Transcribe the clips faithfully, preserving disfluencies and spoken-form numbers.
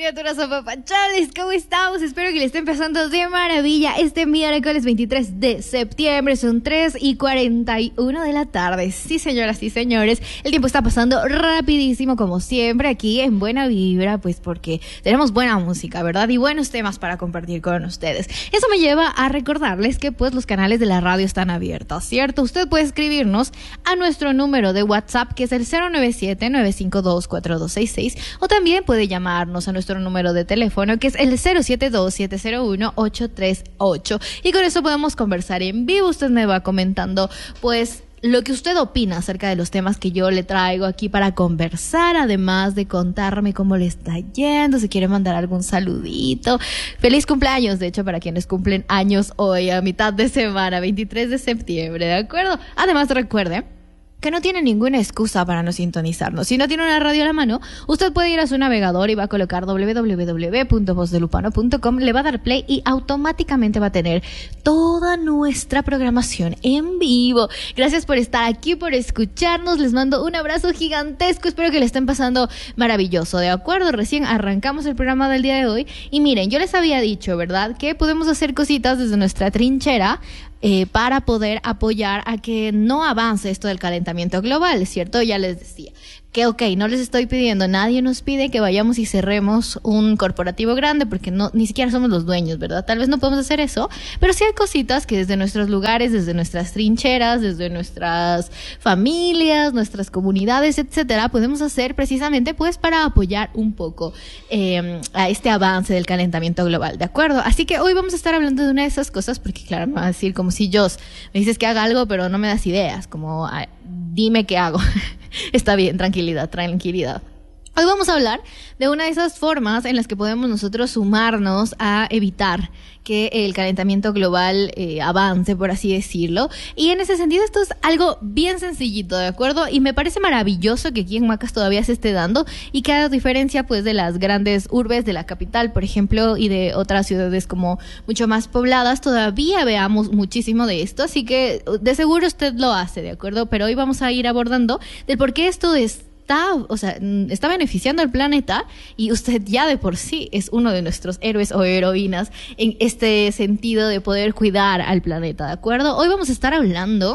criaturas apapachales, ¿cómo estamos? Espero que le estén pasando de maravilla este miércoles veintitrés de septiembre. Son tres y cuarenta y uno de la tarde. Sí, señoras y señores, el tiempo está pasando rapidísimo como siempre aquí en Buena Vibra, pues porque tenemos buena música, ¿verdad? Y buenos temas para compartir con ustedes. Eso me lleva a recordarles que pues los canales de la radio están abiertos, ¿cierto? Usted puede escribirnos a nuestro número de WhatsApp, que es el cero nueve siete, nueve cinco dos, cuatro dos seis seis, o también puede llamarnos a nuestro número de teléfono, que es el cero siete dos, siete cero uno, ocho tres ocho, y con eso podemos conversar en vivo. Usted me va comentando pues lo que usted opina acerca de los temas que yo le traigo aquí para conversar, además de contarme cómo le está yendo, si quiere mandar algún saludito. Feliz cumpleaños, de hecho, para quienes cumplen años hoy, a mitad de semana, veintitrés de septiembre, ¿de acuerdo? Además, recuerde que no tiene ninguna excusa para no sintonizarnos. Si no tiene una radio a la mano, usted puede ir a su navegador y va a colocar doble u doble u doble u punto voz de lupano punto com, le va a dar play y automáticamente va a tener toda nuestra programación en vivo. Gracias por estar aquí, por escucharnos. Les mando un abrazo gigantesco. Espero que le estén pasando maravilloso, ¿de acuerdo? Recién arrancamos el programa del día de hoy y miren, yo les había dicho, ¿verdad?, que podemos hacer cositas desde nuestra trinchera Eh, para poder apoyar a que no avance esto del calentamiento global, ¿cierto? Ya les decía que, ok, no les estoy pidiendo, nadie nos pide que vayamos y cerremos un corporativo grande, porque no, ni siquiera somos los dueños, ¿verdad? Tal vez no podemos hacer eso, pero sí hay cositas que desde nuestros lugares, desde nuestras trincheras, desde nuestras familias, nuestras comunidades, etcétera, podemos hacer precisamente pues para apoyar un poco eh, a este avance del calentamiento global, ¿de acuerdo? Así que hoy vamos a estar hablando de una de esas cosas, porque claro, me va a decir como si yo me dices que haga algo, pero no me das ideas, como ah, dime qué hago. Está bien, tranquilidad, tranquilidad. Hoy vamos a hablar de una de esas formas en las que podemos nosotros sumarnos a evitar que el calentamiento global eh, avance, por así decirlo. Y en ese sentido esto es algo bien sencillito, ¿de acuerdo? Y me parece maravilloso que aquí en Macas todavía se esté dando y que a diferencia pues de las grandes urbes, de la capital, por ejemplo, y de otras ciudades como mucho más pobladas, todavía veamos muchísimo de esto. Así que de seguro usted lo hace, ¿de acuerdo? Pero hoy vamos a ir abordando del por qué esto es Está, o sea, está beneficiando al planeta y usted ya de por sí es uno de nuestros héroes o heroínas en este sentido de poder cuidar al planeta, ¿de acuerdo? Hoy vamos a estar hablando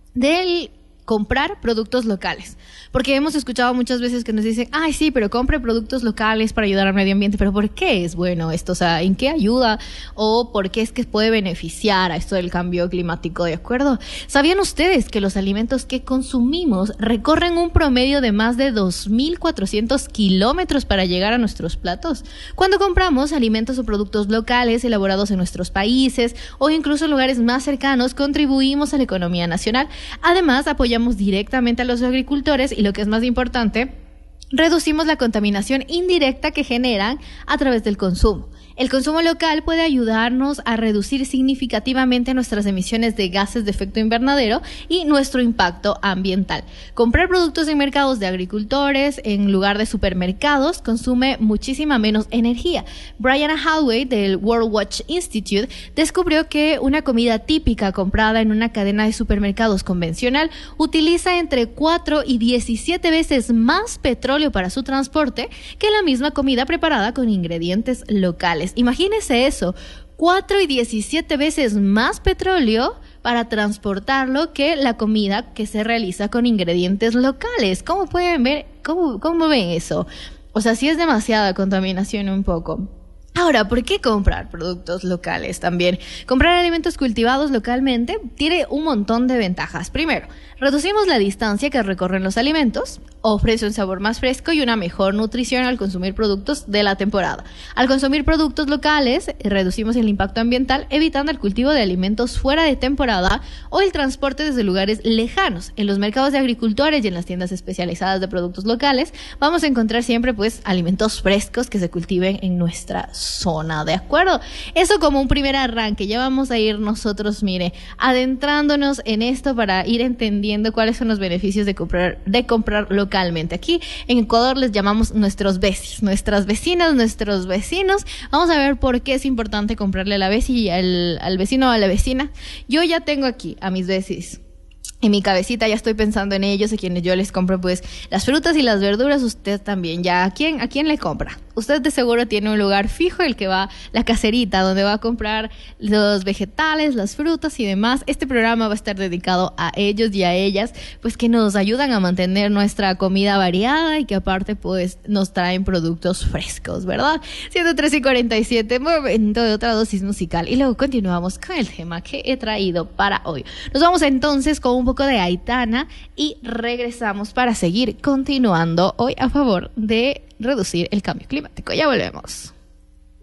del comprar productos locales, porque hemos escuchado muchas veces que nos dicen, ay sí, pero compre productos locales para ayudar al medio ambiente, pero ¿por qué es bueno esto? O sea, ¿en qué ayuda? ¿O por qué es que puede beneficiar a esto del cambio climático? ¿De acuerdo? ¿Sabían ustedes que los alimentos que consumimos recorren un promedio de más de dos mil cuatrocientos kilómetros para llegar a nuestros platos? Cuando compramos alimentos o productos locales elaborados en nuestros países o incluso en lugares más cercanos, contribuimos a la economía nacional. Además, apoyamos directamente a los agricultores y, lo que es más importante, reducimos la contaminación indirecta que generan a través del consumo. El consumo local puede ayudarnos a reducir significativamente nuestras emisiones de gases de efecto invernadero y nuestro impacto ambiental. Comprar productos en mercados de agricultores en lugar de supermercados consume muchísima menos energía. Brian Hallway del World Watch Institute descubrió que una comida típica comprada en una cadena de supermercados convencional utiliza entre cuatro y diecisiete veces más petróleo para su transporte que la misma comida preparada con ingredientes locales. Imagínese eso, cuatro y diecisiete veces más petróleo para transportarlo que la comida que se realiza con ingredientes locales. ¿Cómo pueden ver? ¿Cómo, cómo ven eso? O sea, sí es demasiada contaminación un poco. Ahora, ¿por qué comprar productos locales también? Comprar alimentos cultivados localmente tiene un montón de ventajas. Primero, reducimos la distancia que recorren los alimentos, ofrece un sabor más fresco y una mejor nutrición al consumir productos de la temporada. Al consumir productos locales, reducimos el impacto ambiental, evitando el cultivo de alimentos fuera de temporada o el transporte desde lugares lejanos. En los mercados de agricultores y en las tiendas especializadas de productos locales, vamos a encontrar siempre pues alimentos frescos que se cultiven en nuestra zona, ¿de acuerdo? Eso como un primer arranque. Ya vamos a ir nosotros, mire, adentrándonos en esto para ir entendiendo cuáles son los beneficios de comprar, de comprar localmente. Aquí en Ecuador les llamamos nuestros vecis, nuestras vecinas, nuestros vecinos. Vamos a ver por qué es importante comprarle a la veci y al, al vecino o a la vecina. Yo ya tengo aquí a mis vecis. En mi cabecita ya estoy pensando en ellos, a quienes yo les compro pues las frutas y las verduras. Usted también, ya, ¿a quién, a quién le compra? Usted de seguro tiene un lugar fijo, el que va, la caserita, donde va a comprar los vegetales, las frutas y demás. Este programa va a estar dedicado a ellos y a ellas, pues que nos ayudan a mantener nuestra comida variada y que aparte pues nos traen productos frescos, ¿verdad? ciento tres y cuarenta y siete, momento de otra dosis musical. Y luego continuamos con el tema que he traído para hoy. Nos vamos entonces con un poco de Aitana y regresamos para seguir continuando hoy a favor de reducir el cambio climático. Ya volvemos.